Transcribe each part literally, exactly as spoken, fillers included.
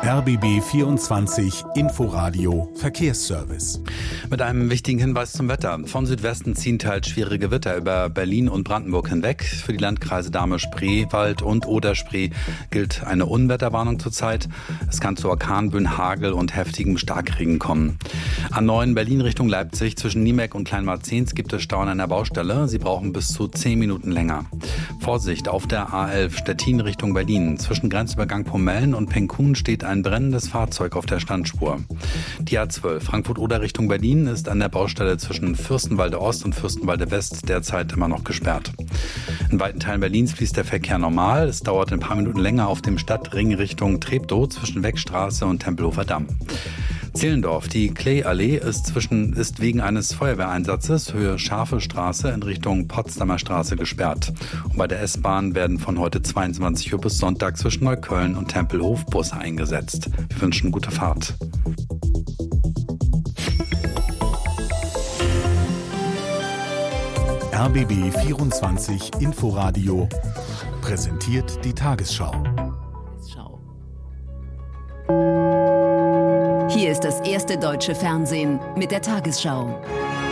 R B B vierundzwanzig Inforadio Verkehrsservice. Mit einem wichtigen Hinweis zum Wetter. Von Südwesten ziehen teils schwere Gewitter über Berlin und Brandenburg hinweg. Für die Landkreise Dahme-Spreewald und Oder-Spree gilt eine Unwetterwarnung zurzeit. Es kann zu Orkanböen, Hagel und heftigem Starkregen kommen. A neun Berlin Richtung Leipzig zwischen Niemek und Kleinmarzens gibt es Stau an einer Baustelle. Sie brauchen bis zu zehn Minuten länger. Vorsicht auf der A elf Stettin Richtung Berlin. Zwischen Grenzübergang Pomellen und Penkun steht ein brennendes Fahrzeug auf der Standspur. Die A zwölf Frankfurt-Oder Richtung Berlin ist an der Baustelle zwischen Fürstenwalde Ost und Fürstenwalde West derzeit immer noch gesperrt. In weiten Teilen Berlins fließt der Verkehr normal. Es dauert ein paar Minuten länger auf dem Stadtring Richtung Treptow zwischen Weckstraße und Tempelhofer Damm. Zehlendorf, die Klee-Allee ist, zwischen, ist wegen eines Feuerwehreinsatzes Höhe Scharfe Straße in Richtung Potsdamer Straße gesperrt. Und bei der S-Bahn werden von heute zweiundzwanzig Uhr bis Sonntag zwischen Neukölln und Tempelhof Busse eingesetzt. Wir wünschen gute Fahrt. R B B vierundzwanzig Inforadio präsentiert die Tagesschau. Hier ist das erste deutsche Fernsehen mit der Tagesschau.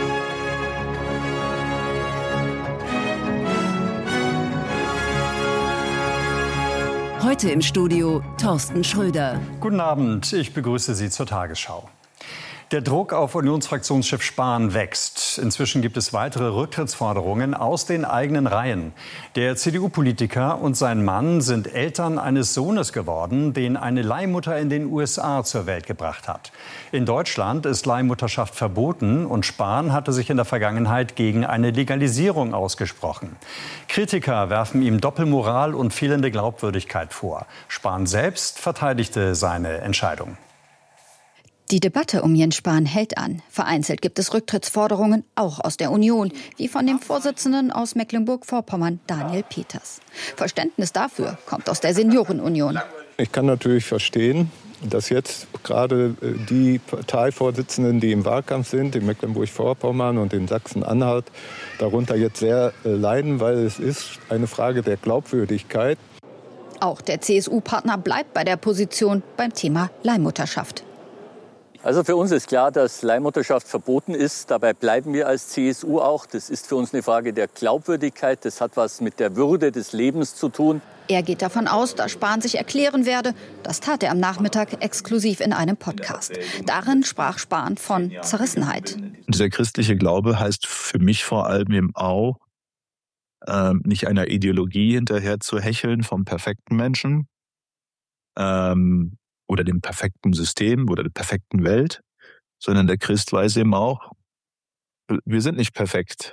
Heute im Studio Thorsten Schröder. Guten Abend, ich begrüße Sie zur Tagesschau. Der Druck auf Unionsfraktionschef Spahn wächst. Inzwischen gibt es weitere Rücktrittsforderungen aus den eigenen Reihen. Der C D U-Politiker und sein Mann sind Eltern eines Sohnes geworden, den eine Leihmutter in den U S A zur Welt gebracht hat. In Deutschland ist Leihmutterschaft verboten und Spahn hatte sich in der Vergangenheit gegen eine Legalisierung ausgesprochen. Kritiker werfen ihm Doppelmoral und fehlende Glaubwürdigkeit vor. Spahn selbst verteidigte seine Entscheidung. Die Debatte um Jens Spahn hält an. Vereinzelt gibt es Rücktrittsforderungen, auch aus der Union, wie von dem Vorsitzenden aus Mecklenburg-Vorpommern, Daniel Peters. Verständnis dafür kommt aus der Seniorenunion. Ich kann natürlich verstehen, dass jetzt gerade die Parteivorsitzenden, die im Wahlkampf sind, in Mecklenburg-Vorpommern und in Sachsen-Anhalt, darunter jetzt sehr leiden, weil es ist eine Frage der Glaubwürdigkeit. Auch der C S U-Partner bleibt bei der Position beim Thema Leihmutterschaft. Also für uns ist klar, dass Leihmutterschaft verboten ist. Dabei bleiben wir als C S U auch. Das ist für uns eine Frage der Glaubwürdigkeit. Das hat was mit der Würde des Lebens zu tun. Er geht davon aus, dass Spahn sich erklären werde. Das tat er am Nachmittag exklusiv in einem Podcast. Darin sprach Spahn von Zerrissenheit. Der christliche Glaube heißt für mich vor allem eben auch, äh, nicht einer Ideologie hinterher zu hecheln vom perfekten Menschen, ähm, oder dem perfekten System oder der perfekten Welt, sondern der Christ weiß eben auch, wir sind nicht perfekt.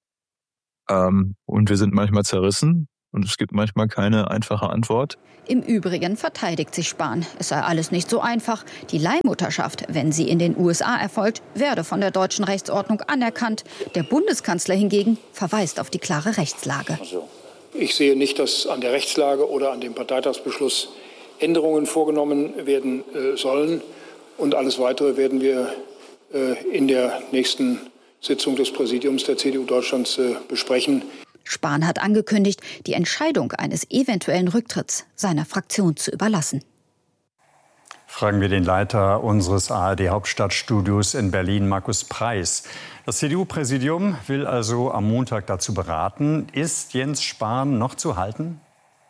Ähm, und wir sind manchmal zerrissen und es gibt manchmal keine einfache Antwort. Im Übrigen verteidigt sich Spahn. Es sei alles nicht so einfach. Die Leihmutterschaft, wenn sie in den U S A erfolgt, werde von der deutschen Rechtsordnung anerkannt. Der Bundeskanzler hingegen verweist auf die klare Rechtslage. Ich sehe nicht, dass an der Rechtslage oder an dem Parteitagsbeschluss Änderungen vorgenommen werden äh, sollen. Und alles Weitere werden wir äh, in der nächsten Sitzung des Präsidiums der C D U Deutschlands äh, besprechen. Spahn hat angekündigt, die Entscheidung eines eventuellen Rücktritts seiner Fraktion zu überlassen. Fragen wir den Leiter unseres A R D-Hauptstadtstudios in Berlin, Markus Preis. Das C D U-Präsidium will also am Montag dazu beraten. Ist Jens Spahn noch zu halten?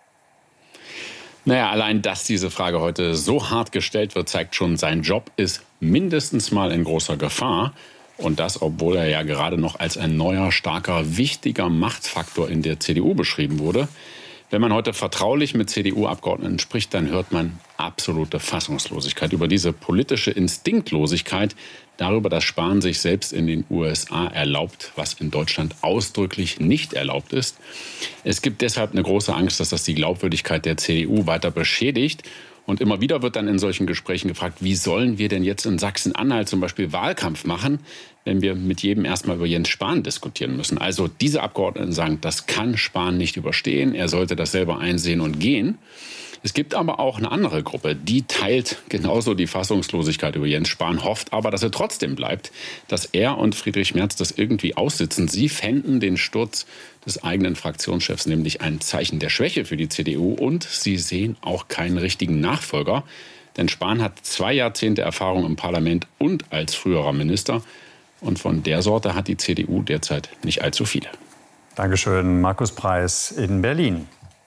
Naja, allein, dass diese Frage heute so hart gestellt wird, zeigt schon, sein Job ist mindestens mal in großer Gefahr. Und das, obwohl er ja gerade noch als ein neuer, starker, wichtiger Machtfaktor in der C D U beschrieben wurde. Wenn man heute vertraulich mit C D U-Abgeordneten spricht, dann hört man absolute Fassungslosigkeit über diese politische Instinktlosigkeit, darüber, dass Spahn sich selbst in den U S A erlaubt, was in Deutschland ausdrücklich nicht erlaubt ist. Es gibt deshalb eine große Angst, dass das die Glaubwürdigkeit der C D U weiter beschädigt. Und immer wieder wird dann in solchen Gesprächen gefragt, wie sollen wir denn jetzt in Sachsen-Anhalt zum Beispiel Wahlkampf machen, wenn wir mit jedem erstmal über Jens Spahn diskutieren müssen. Also diese Abgeordneten sagen, das kann Spahn nicht überstehen, er sollte das selber einsehen und gehen. Es gibt aber auch eine andere Gruppe, die teilt genauso die Fassungslosigkeit über Jens Spahn, hofft aber, dass er trotzdem bleibt, dass er und Friedrich Merz das irgendwie aussitzen. Sie fänden den Sturz des eigenen Fraktionschefs nämlich ein Zeichen der Schwäche für die C D U und sie sehen auch keinen richtigen Nachfolger. Denn Spahn hat zwei Jahrzehnte Erfahrung im Parlament und als früherer Minister. Und von der Sorte hat die C D U derzeit nicht allzu viele. Dankeschön, Markus Preis in Berlin.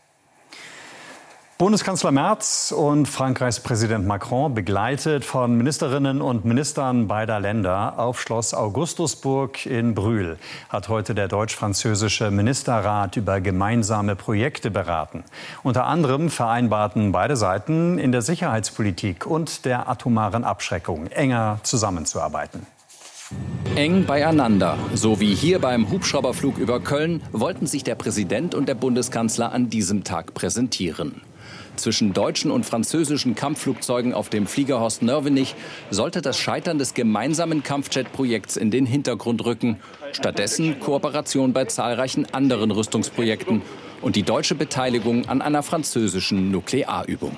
Bundeskanzler Merz und Frankreichs Präsident Macron, begleitet von Ministerinnen und Ministern beider Länder auf Schloss Augustusburg in Brühl, hat heute der deutsch-französische Ministerrat über gemeinsame Projekte beraten. Unter anderem vereinbarten beide Seiten, in der Sicherheitspolitik und der atomaren Abschreckung enger zusammenzuarbeiten. Eng beieinander, so wie hier beim Hubschrauberflug über Köln, wollten sich der Präsident und der Bundeskanzler an diesem Tag präsentieren. Zwischen deutschen und französischen Kampfflugzeugen auf dem Flieger Horst-Nörvenich sollte das Scheitern des gemeinsamen Kampfjet-Projekts in den Hintergrund rücken. Stattdessen Kooperation bei zahlreichen anderen Rüstungsprojekten und die deutsche Beteiligung an einer französischen Nuklearübung.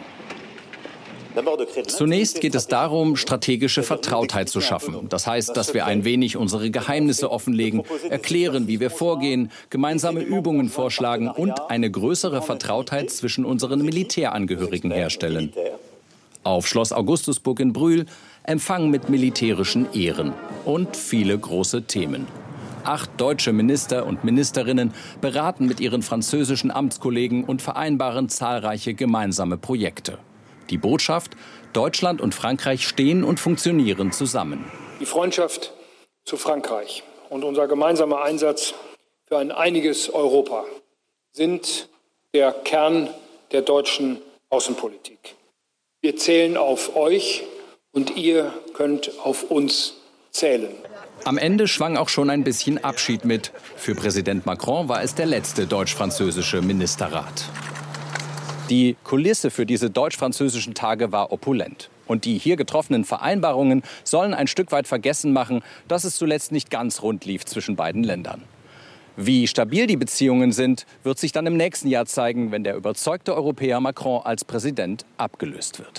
Zunächst geht es darum, strategische Vertrautheit zu schaffen. Das heißt, dass wir ein wenig unsere Geheimnisse offenlegen, erklären, wie wir vorgehen, gemeinsame Übungen vorschlagen und eine größere Vertrautheit zwischen unseren Militärangehörigen herstellen. Auf Schloss Augustusburg in Brühl Empfang mit militärischen Ehren und viele große Themen. Acht deutsche Minister und Ministerinnen beraten mit ihren französischen Amtskollegen und vereinbaren zahlreiche gemeinsame Projekte. Die Botschaft: Deutschland und Frankreich stehen und funktionieren zusammen. Die Freundschaft zu Frankreich und unser gemeinsamer Einsatz für ein einiges Europa sind der Kern der deutschen Außenpolitik. Wir zählen auf euch und ihr könnt auf uns zählen. Am Ende schwang auch schon ein bisschen Abschied mit. Für Präsident Macron war es der letzte deutsch-französische Ministerrat. Die Kulisse für diese deutsch-französischen Tage war opulent. Und die hier getroffenen Vereinbarungen sollen ein Stück weit vergessen machen, dass es zuletzt nicht ganz rund lief zwischen beiden Ländern. Wie stabil die Beziehungen sind, wird sich dann im nächsten Jahr zeigen, wenn der überzeugte Europäer Macron als Präsident abgelöst wird.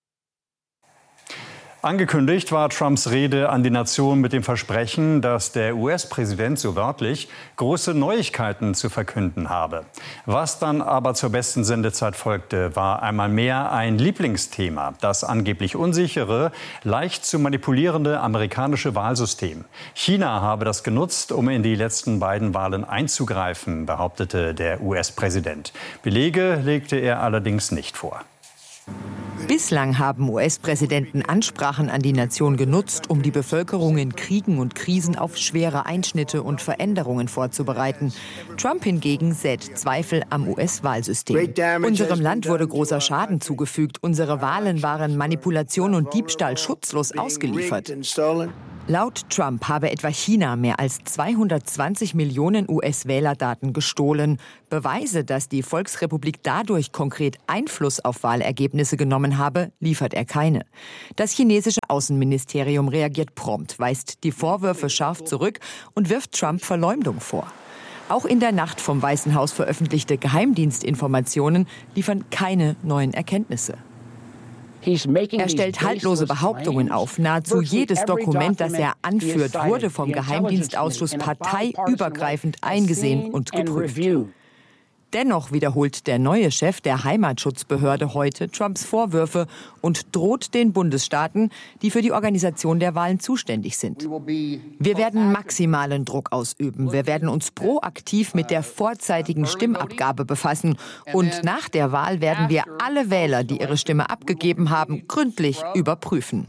Angekündigt war Trumps Rede an die Nation mit dem Versprechen, dass der U S-Präsident, so wörtlich, große Neuigkeiten zu verkünden habe. Was dann aber zur besten Sendezeit folgte, war einmal mehr ein Lieblingsthema, das angeblich unsichere, leicht zu manipulierende amerikanische Wahlsystem. China habe das genutzt, um in die letzten beiden Wahlen einzugreifen, behauptete der U S-Präsident. Belege legte er allerdings nicht vor. Bislang haben U S-Präsidenten Ansprachen an die Nation genutzt, um die Bevölkerung in Kriegen und Krisen auf schwere Einschnitte und Veränderungen vorzubereiten. Trump hingegen sät Zweifel am U S-Wahlsystem. Unserem Land wurde großer Schaden zugefügt. Unsere Wahlen waren Manipulation und Diebstahl schutzlos ausgeliefert. Laut Trump habe etwa China mehr als zweihundertzwanzig Millionen U S-Wählerdaten gestohlen. Beweise, dass die Volksrepublik dadurch konkret Einfluss auf Wahlergebnisse genommen habe, liefert er keine. Das chinesische Außenministerium reagiert prompt, weist die Vorwürfe scharf zurück und wirft Trump Verleumdung vor. Auch in der Nacht vom Weißen Haus veröffentlichte Geheimdienstinformationen liefern keine neuen Erkenntnisse. Er stellt haltlose Behauptungen auf. Nahezu jedes Dokument, das er anführt, wurde vom Geheimdienstausschuss parteiübergreifend eingesehen und geprüft. Dennoch wiederholt der neue Chef der Heimatschutzbehörde heute Trumps Vorwürfe und droht den Bundesstaaten, die für die Organisation der Wahlen zuständig sind. Wir werden maximalen Druck ausüben. Wir werden uns proaktiv mit der vorzeitigen Stimmabgabe befassen. Und nach der Wahl werden wir alle Wähler, die ihre Stimme abgegeben haben, gründlich überprüfen.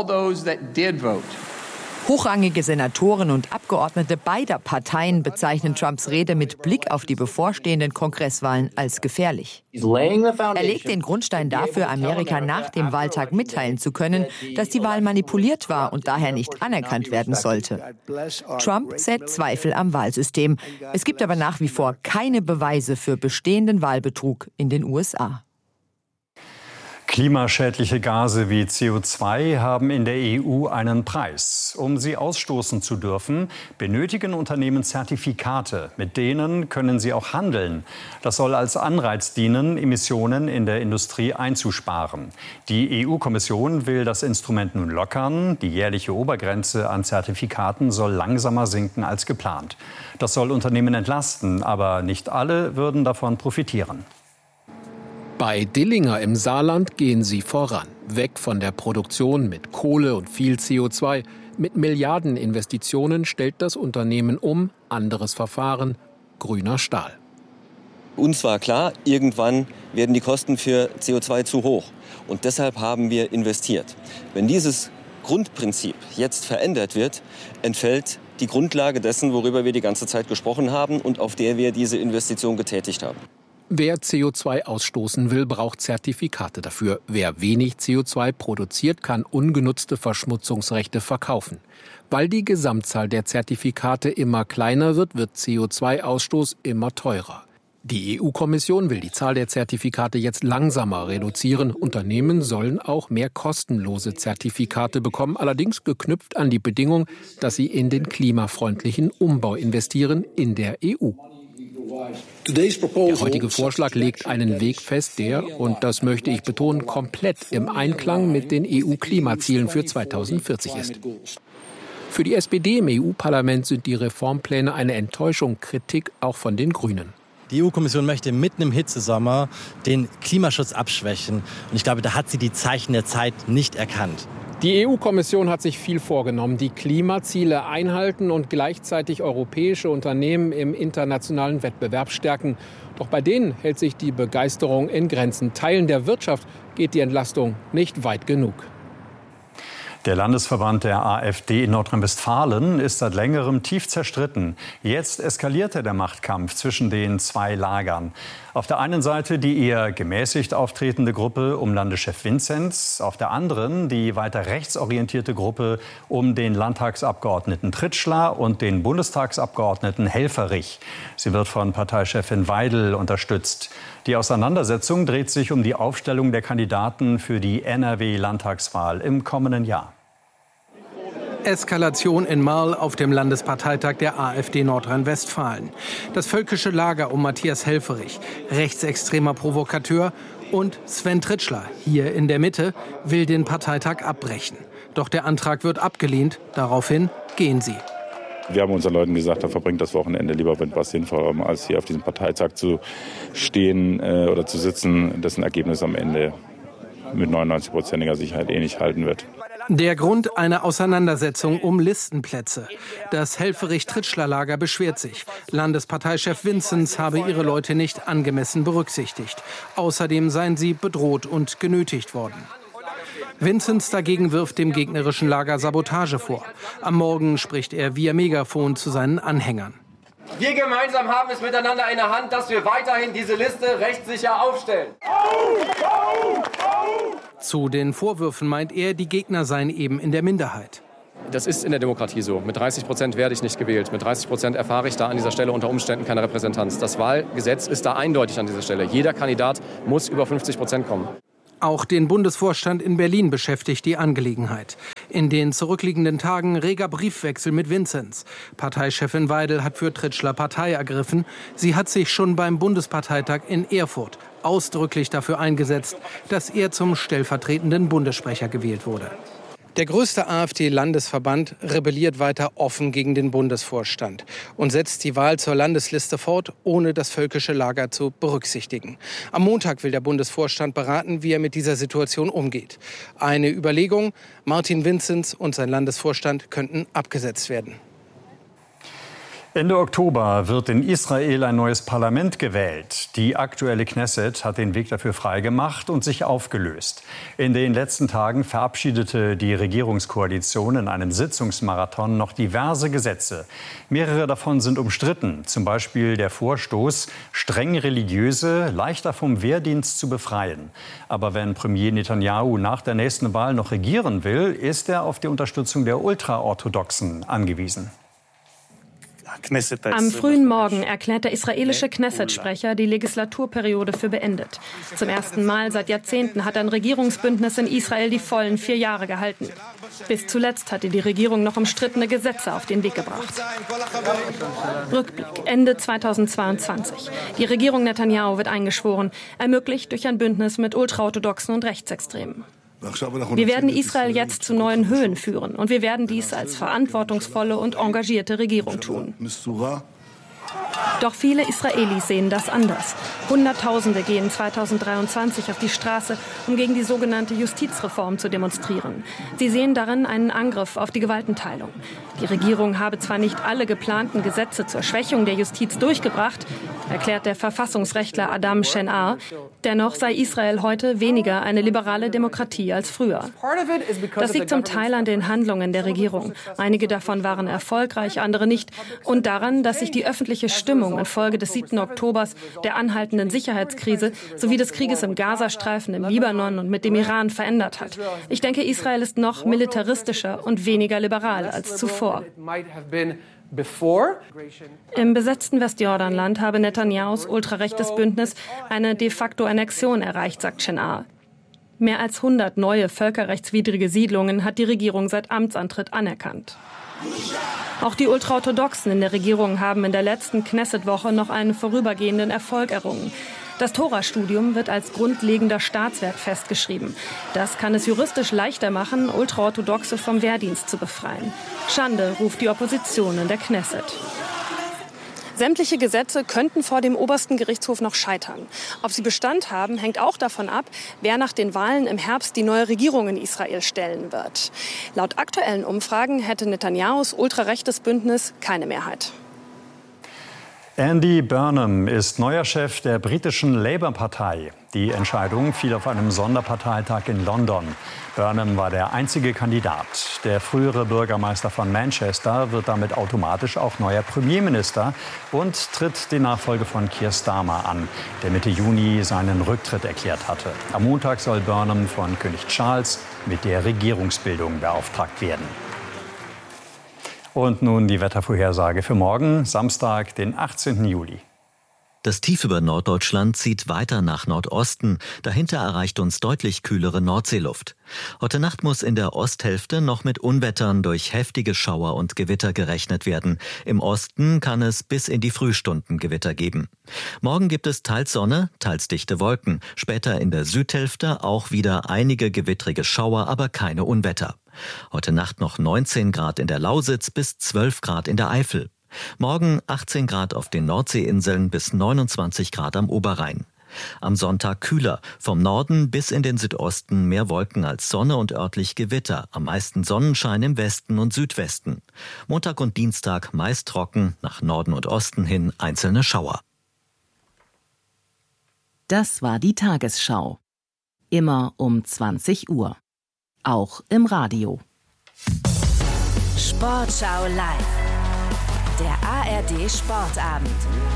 Hochrangige Senatoren und Abgeordnete beider Parteien bezeichnen Trumps Rede mit Blick auf die bevorstehenden Kongresswahlen als gefährlich. Er legt den Grundstein dafür, Amerika nach dem Wahltag mitteilen zu können, dass die Wahl manipuliert war und daher nicht anerkannt werden sollte. Trump sät Zweifel am Wahlsystem. Es gibt aber nach wie vor keine Beweise für bestehenden Wahlbetrug in den U S A. Klimaschädliche Gase wie C O zwei haben in der E U einen Preis. Um sie ausstoßen zu dürfen, benötigen Unternehmen Zertifikate. Mit denen können sie auch handeln. Das soll als Anreiz dienen, Emissionen in der Industrie einzusparen. Die E U-Kommission will das Instrument nun lockern. Die jährliche Obergrenze an Zertifikaten soll langsamer sinken als geplant. Das soll Unternehmen entlasten, aber nicht alle würden davon profitieren. Bei Dillinger im Saarland gehen sie voran. Weg von der Produktion mit Kohle und viel C O zwei. Mit Milliardeninvestitionen stellt das Unternehmen um. Anderes Verfahren, grüner Stahl. Uns war klar, irgendwann werden die Kosten für C O zwei zu hoch. Und deshalb haben wir investiert. Wenn dieses Grundprinzip jetzt verändert wird, entfällt die Grundlage dessen, worüber wir die ganze Zeit gesprochen haben und auf der wir diese Investition getätigt haben. Wer C O zwei ausstoßen will, braucht Zertifikate dafür. Wer wenig C O zwei produziert, kann ungenutzte Verschmutzungsrechte verkaufen. Weil die Gesamtzahl der Zertifikate immer kleiner wird, wird C O zwei Ausstoß immer teurer. Die E U-Kommission will die Zahl der Zertifikate jetzt langsamer reduzieren. Unternehmen sollen auch mehr kostenlose Zertifikate bekommen, allerdings geknüpft an die Bedingung, dass sie in den klimafreundlichen Umbau investieren in der E U. Der heutige Vorschlag legt einen Weg fest, der, und das möchte ich betonen, komplett im Einklang mit den E U-Klimazielen für zweitausendvierzig ist. Für die S P D im E U-Parlament sind die Reformpläne eine Enttäuschung, Kritik auch von den Grünen. Die E U-Kommission möchte mitten im Hitzesommer den Klimaschutz abschwächen. Und ich glaube, da hat sie die Zeichen der Zeit nicht erkannt. Die E U-Kommission hat sich viel vorgenommen, die Klimaziele einhalten und gleichzeitig europäische Unternehmen im internationalen Wettbewerb stärken. Doch bei denen hält sich die Begeisterung in Grenzen. Teilen der Wirtschaft geht die Entlastung nicht weit genug. Der Landesverband der AfD in Nordrhein-Westfalen ist seit längerem tief zerstritten. Jetzt eskalierte der Machtkampf zwischen den zwei Lagern. Auf der einen Seite die eher gemäßigt auftretende Gruppe um Landeschef Vinzenz, auf der anderen die weiter rechtsorientierte Gruppe um den Landtagsabgeordneten Tritschler und den Bundestagsabgeordneten Helfferich. Sie wird von Parteichefin Weidel unterstützt. Die Auseinandersetzung dreht sich um die Aufstellung der Kandidaten für die N R W-Landtagswahl im kommenden Jahr. Eskalation in Marl auf dem Landesparteitag der AfD Nordrhein-Westfalen. Das völkische Lager um Matthias Helfferich, rechtsextremer Provokateur, und Sven Tritschler, hier in der Mitte, will den Parteitag abbrechen. Doch der Antrag wird abgelehnt. Daraufhin gehen sie. Wir haben unseren Leuten gesagt, da verbringt das Wochenende lieber mit was Sinnvollem, als hier auf diesem Parteitag zu stehen äh, oder zu sitzen, dessen Ergebnis am Ende mit neunundneunzig-prozentiger Sicherheit eh nicht halten wird. Der Grund, eine Auseinandersetzung um Listenplätze. Das Helfferich-Tritschler-Lager beschwert sich. Landesparteichef Vinzenz habe ihre Leute nicht angemessen berücksichtigt. Außerdem seien sie bedroht und genötigt worden. Vinzenz dagegen wirft dem gegnerischen Lager Sabotage vor. Am Morgen spricht er via Megafon zu seinen Anhängern. Wir gemeinsam haben es miteinander in der Hand, dass wir weiterhin diese Liste rechtssicher aufstellen. Zu den Vorwürfen meint er, die Gegner seien eben in der Minderheit. Das ist in der Demokratie so. Mit dreißig Prozent werde ich nicht gewählt. Mit dreißig Prozent erfahre ich da an dieser Stelle unter Umständen keine Repräsentanz. Das Wahlgesetz ist da eindeutig an dieser Stelle. Jeder Kandidat muss über fünfzig Prozent kommen. Auch den Bundesvorstand in Berlin beschäftigt die Angelegenheit. In den zurückliegenden Tagen reger Briefwechsel mit Vinzenz. Parteichefin Weidel hat für Tritschler Partei ergriffen. Sie hat sich schon beim Bundesparteitag in Erfurt ausdrücklich dafür eingesetzt, dass er zum stellvertretenden Bundessprecher gewählt wurde. Der größte AfD-Landesverband rebelliert weiter offen gegen den Bundesvorstand und setzt die Wahl zur Landesliste fort, ohne das völkische Lager zu berücksichtigen. Am Montag will der Bundesvorstand beraten, wie er mit dieser Situation umgeht. Eine Überlegung: Martin Vinzenz und sein Landesvorstand könnten abgesetzt werden. Ende Oktober wird in Israel ein neues Parlament gewählt. Die aktuelle Knesset hat den Weg dafür freigemacht und sich aufgelöst. In den letzten Tagen verabschiedete die Regierungskoalition in einem Sitzungsmarathon noch diverse Gesetze. Mehrere davon sind umstritten, zum Beispiel der Vorstoß, streng Religiöse leichter vom Wehrdienst zu befreien. Aber wenn Premier Netanyahu nach der nächsten Wahl noch regieren will, ist er auf die Unterstützung der Ultraorthodoxen angewiesen. Am frühen Morgen erklärt der israelische Knesset-Sprecher die Legislaturperiode für beendet. Zum ersten Mal seit Jahrzehnten hat ein Regierungsbündnis in Israel die vollen vier Jahre gehalten. Bis zuletzt hatte die Regierung noch umstrittene Gesetze auf den Weg gebracht. Rückblick Ende zweitausendzweiundzwanzig. Die Regierung Netanyahu wird eingeschworen, ermöglicht durch ein Bündnis mit Ultraorthodoxen und Rechtsextremen. Wir werden Israel jetzt zu neuen Höhen führen und wir werden dies als verantwortungsvolle und engagierte Regierung tun. Doch viele Israelis sehen das anders. Hunderttausende gehen zweitausenddreiundzwanzig auf die Straße, um gegen die sogenannte Justizreform zu demonstrieren. Sie sehen darin einen Angriff auf die Gewaltenteilung. Die Regierung habe zwar nicht alle geplanten Gesetze zur Schwächung der Justiz durchgebracht, erklärt der Verfassungsrechtler Adam Shenar. Dennoch sei Israel heute weniger eine liberale Demokratie als früher. Das liegt zum Teil an den Handlungen der Regierung. Einige davon waren erfolgreich, andere nicht. Und daran, dass sich die öffentliche Stimmung infolge des siebten Oktobers, der anhaltenden Sicherheitskrise sowie des Krieges im Gazastreifen, im Libanon und mit dem Iran verändert hat. Ich denke, Israel ist noch militaristischer und weniger liberal als zuvor. Im besetzten Westjordanland habe Netanyahus ultrarechtes Bündnis eine de facto Annexion erreicht, sagt Shenar. Mehr als hundert neue völkerrechtswidrige Siedlungen hat die Regierung seit Amtsantritt anerkannt. Auch die Ultraorthodoxen in der Regierung haben in der letzten Knesset-Woche noch einen vorübergehenden Erfolg errungen. Das Tora-Studium wird als grundlegender Staatswert festgeschrieben. Das kann es juristisch leichter machen, Ultraorthodoxe vom Wehrdienst zu befreien. Schande, ruft die Opposition in der Knesset. Sämtliche Gesetze könnten vor dem obersten Gerichtshof noch scheitern. Ob sie Bestand haben, hängt auch davon ab, wer nach den Wahlen im Herbst die neue Regierung in Israel stellen wird. Laut aktuellen Umfragen hätte Netanyahus ultrarechtes Bündnis keine Mehrheit. Andy Burnham ist neuer Chef der britischen Labour-Partei. Die Entscheidung fiel auf einem Sonderparteitag in London. Burnham war der einzige Kandidat. Der frühere Bürgermeister von Manchester wird damit automatisch auch neuer Premierminister und tritt die Nachfolge von Keir Starmer an, der Mitte Juni seinen Rücktritt erklärt hatte. Am Montag soll Burnham von König Charles mit der Regierungsbildung beauftragt werden. Und nun die Wettervorhersage für morgen, Samstag, den achtzehnten Juli. Das Tief über Norddeutschland zieht weiter nach Nordosten. Dahinter erreicht uns deutlich kühlere Nordseeluft. Heute Nacht muss in der Osthälfte noch mit Unwettern durch heftige Schauer und Gewitter gerechnet werden. Im Osten kann es bis in die Frühstunden Gewitter geben. Morgen gibt es teils Sonne, teils dichte Wolken. Später in der Südhälfte auch wieder einige gewittrige Schauer, aber keine Unwetter. Heute Nacht noch neunzehn Grad in der Lausitz bis zwölf Grad in der Eifel. Morgen achtzehn Grad auf den Nordseeinseln bis neunundzwanzig Grad am Oberrhein. Am Sonntag kühler, vom Norden bis in den Südosten mehr Wolken als Sonne und örtlich Gewitter, am meisten Sonnenschein im Westen und Südwesten. Montag und Dienstag meist trocken, nach Norden und Osten hin einzelne Schauer. Das war die Tagesschau. Immer um zwanzig Uhr. Auch im Radio. Sportschau live. Der A R D Sportabend.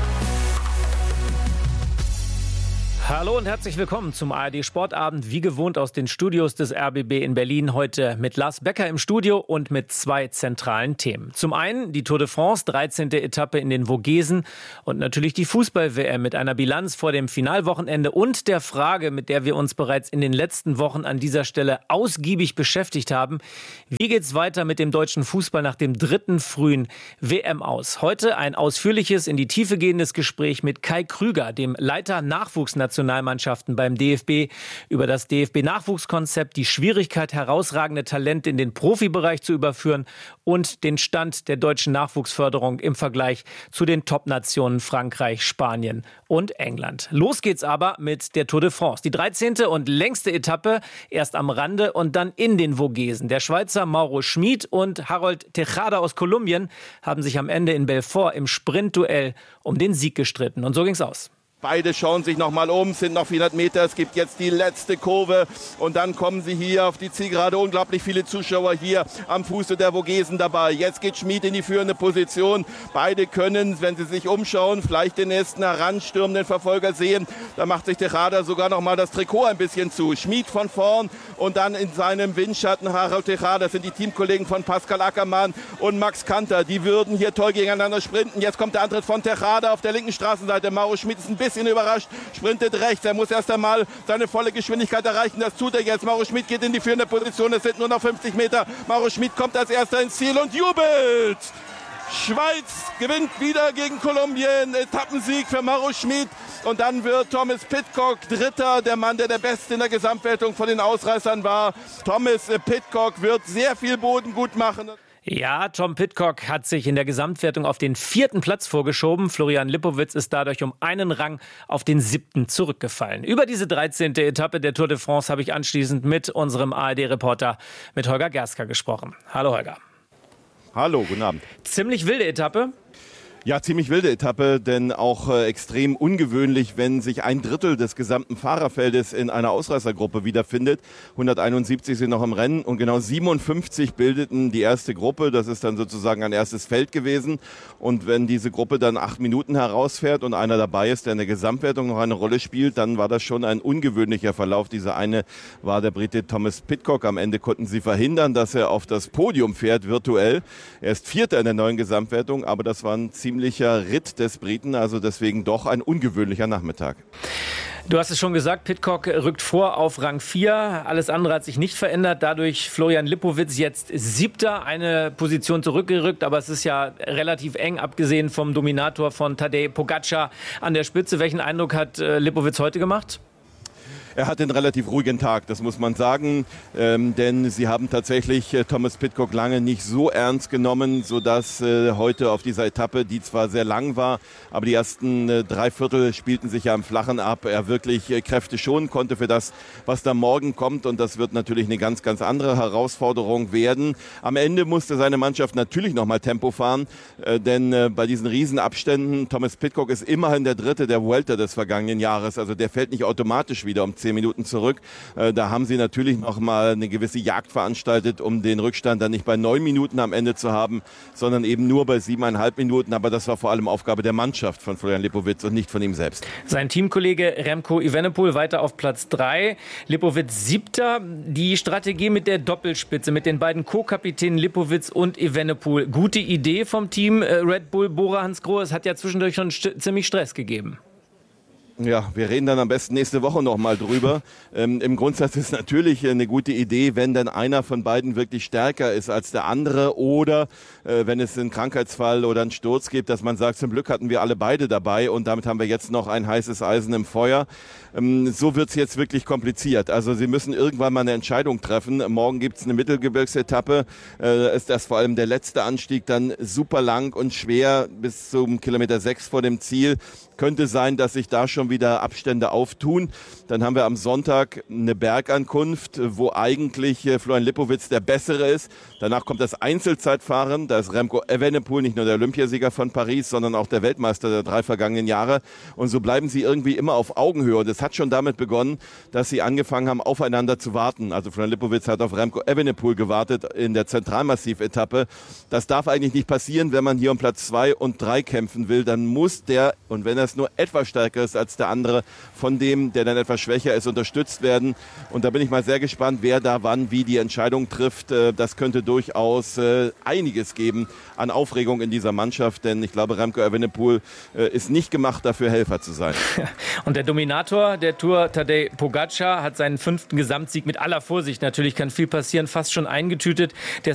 Hallo und herzlich willkommen zum A R D Sportabend, wie gewohnt aus den Studios des R B B in Berlin. Heute mit Lars Becker im Studio und mit zwei zentralen Themen. Zum einen die Tour de France, dreizehnte Etappe in den Vogesen und natürlich die Fußball-W M mit einer Bilanz vor dem Finalwochenende und der Frage, mit der wir uns bereits in den letzten Wochen an dieser Stelle ausgiebig beschäftigt haben. Wie geht's weiter mit dem deutschen Fußball nach dem dritten frühen W M aus? Heute ein ausführliches, in die Tiefe gehendes Gespräch mit Kai Krüger, dem Leiter Nachwuchsnationalmannschaften beim D F B, über das D F B-Nachwuchskonzept, die Schwierigkeit, herausragende Talente in den Profibereich zu überführen und den Stand der deutschen Nachwuchsförderung im Vergleich zu den Top-Nationen Frankreich, Spanien und England. Los geht's aber mit der Tour de France. Die dreizehnte und längste Etappe, erst am Rande und dann in den Vogesen. Der Schweizer Mauro Schmid und Harold Tejada aus Kolumbien haben sich am Ende in Belfort im Sprintduell um den Sieg gestritten. Und so ging's aus. Beide schauen sich noch mal um, es sind noch vierhundert Meter, es gibt jetzt die letzte Kurve und dann kommen sie hier auf die Zielgerade. Unglaublich viele Zuschauer hier am Fuße der Vogesen dabei. Jetzt geht Schmid in die führende Position. Beide können, wenn sie sich umschauen, vielleicht den nächsten heranstürmenden Verfolger sehen. Da macht sich Tejada sogar noch mal das Trikot ein bisschen zu. Schmid von vorn und dann in seinem Windschatten Harold Tejada. Das sind die Teamkollegen von Pascal Ackermann und Max Kanter. Die würden hier toll gegeneinander sprinten. Jetzt kommt der Antritt von Tejada auf der linken Straßenseite. Mauro Schmid ist ein bisschen bisschen überrascht, sprintet rechts. Er muss erst einmal seine volle Geschwindigkeit erreichen. Das tut er jetzt. Mauro Schmid geht in die führende Position. Es sind nur noch fünfzig Meter. Mauro Schmid kommt als erster ins Ziel und jubelt. Schweiz gewinnt wieder gegen Kolumbien. Etappensieg für Mauro Schmid. Und dann wird Thomas Pidcock Dritter, der Mann, der der Beste in der Gesamtwertung von den Ausreißern war. Thomas Pidcock wird sehr viel Boden gut machen. Ja, Tom Pidcock hat sich in der Gesamtwertung auf den vierten Platz vorgeschoben. Florian Lipowitz ist dadurch um einen Rang auf den siebten zurückgefallen. Über diese dreizehnte Etappe der Tour de France habe ich anschließend mit unserem A R D-Reporter, mit Holger Gerska, gesprochen. Hallo Holger. Hallo, guten Abend. Ziemlich wilde Etappe. Ja, ziemlich wilde Etappe, denn auch äh, extrem ungewöhnlich, wenn sich ein Drittel des gesamten Fahrerfeldes in einer Ausreißergruppe wiederfindet. hunderteinundsiebzig sind noch im Rennen und genau siebenundfünfzig bildeten die erste Gruppe. Das ist dann sozusagen ein erstes Feld gewesen. Und wenn diese Gruppe dann acht Minuten herausfährt und einer dabei ist, der in der Gesamtwertung noch eine Rolle spielt, dann war das schon ein ungewöhnlicher Verlauf. Dieser eine war der Brite Thomas Pidcock. Am Ende konnten sie verhindern, dass er auf das Podium fährt, virtuell. Er ist Vierter in der neuen Gesamtwertung, aber das war ein ziemlicher Ritt des Briten, also deswegen doch ein ungewöhnlicher Nachmittag. Du hast es schon gesagt, Pidcock rückt vor auf Rang vier. Alles andere hat sich nicht verändert. Dadurch Florian Lipowitz jetzt Siebter, eine Position zurückgerückt. Aber es ist ja relativ eng, abgesehen vom Dominator von Tadej Pogačar an der Spitze. Welchen Eindruck hat Lipowitz heute gemacht? Er hat einen relativ ruhigen Tag, das muss man sagen, ähm, denn sie haben tatsächlich äh, Thomas Pidcock lange nicht so ernst genommen, sodass äh, heute auf dieser Etappe, die zwar sehr lang war, aber die ersten äh, drei Viertel spielten sich ja im Flachen ab, er wirklich äh, Kräfte schonen konnte für das, was da morgen kommt, und das wird natürlich eine ganz, ganz andere Herausforderung werden. Am Ende musste seine Mannschaft natürlich nochmal Tempo fahren, äh, denn äh, bei diesen Riesenabständen, Thomas Pidcock ist immerhin der Dritte der Vuelta des vergangenen Jahres, also der fällt nicht automatisch wieder um zehn Minuten zurück. Äh, da haben sie natürlich noch mal eine gewisse Jagd veranstaltet, um den Rückstand dann nicht bei neun Minuten am Ende zu haben, sondern eben nur bei siebeneinhalb Minuten. Aber das war vor allem Aufgabe der Mannschaft von Florian Lipowitz und nicht von ihm selbst. Sein Teamkollege Remco Evenepoel weiter auf Platz drei. Lipowitz Siebter. Die Strategie mit der Doppelspitze, mit den beiden Co-Kapitänen Lipowitz und Evenepoel. Gute Idee vom Team Red Bull Bora Hansgrohe. Es hat ja zwischendurch schon st- ziemlich Stress gegeben. Ja, wir reden dann am besten nächste Woche noch mal drüber. Ähm, Im Grundsatz ist natürlich eine gute Idee, wenn dann einer von beiden wirklich stärker ist als der andere, oder äh, wenn es einen Krankheitsfall oder einen Sturz gibt, dass man sagt, zum Glück hatten wir alle beide dabei und damit haben wir jetzt noch ein heißes Eisen im Feuer. Ähm, so wird's jetzt wirklich kompliziert. Also sie müssen irgendwann mal eine Entscheidung treffen. Morgen gibt's eine Mittelgebirgsetappe. Äh, ist das vor allem der letzte Anstieg dann super lang und schwer bis zum Kilometer sechs vor dem Ziel. Könnte sein, dass sich da schon wieder Abstände auftun. Dann haben wir am Sonntag eine Bergankunft, wo eigentlich Florian Lipowitz der Bessere ist. Danach kommt das Einzelzeitfahren. Da ist Remco Evenepoel nicht nur der Olympiasieger von Paris, sondern auch der Weltmeister der drei vergangenen Jahre. Und so bleiben sie irgendwie immer auf Augenhöhe. Und es hat schon damit begonnen, dass sie angefangen haben, aufeinander zu warten. Also Florian Lipowitz hat auf Remco Evenepoel gewartet in der Zentralmassiv-Etappe. Das darf eigentlich nicht passieren, wenn man hier um Platz zwei und drei kämpfen will. Dann muss der, und wenn er nur etwas stärker ist als der andere, von dem, der dann etwas schwächer ist, unterstützt werden. Und da bin ich mal sehr gespannt, wer da wann wie die Entscheidung trifft. Das könnte durchaus einiges geben an Aufregung in dieser Mannschaft, denn ich glaube, Remco Evenepoel ist nicht gemacht dafür, Helfer zu sein. Und der Dominator der Tour, Tadej Pogačar, hat seinen fünften Gesamtsieg mit aller Vorsicht, natürlich kann viel passieren, fast schon eingetütet. Der